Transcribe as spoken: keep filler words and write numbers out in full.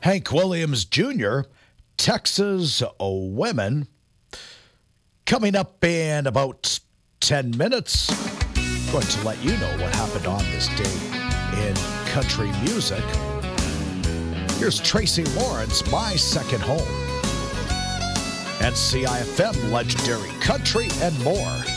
Hank Williams Junior, Texas Women. Coming up in about ten minutes, going to let you know what happened on this day in country music. Here's Tracy Lawrence, My Second Home. And C I F M, Legendary Country, and more.